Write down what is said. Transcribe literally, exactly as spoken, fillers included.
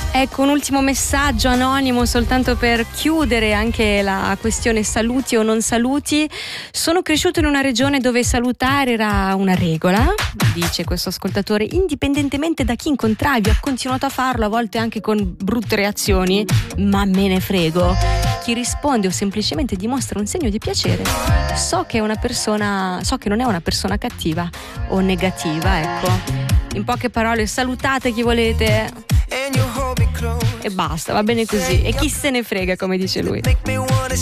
Ecco, un ultimo messaggio anonimo soltanto per chiudere anche la questione saluti o non saluti. Sono cresciuto in una regione dove salutare era una regola, dice questo ascoltatore, indipendentemente da chi incontravi. Ho continuato a farlo, a volte anche con brutte reazioni, ma me ne frego. Chi risponde o semplicemente dimostra un segno di piacere, so che è una persona, so che non è una persona cattiva o negativa, ecco. In poche parole, salutate chi volete e basta, va bene così. E chi se ne frega, come dice lui.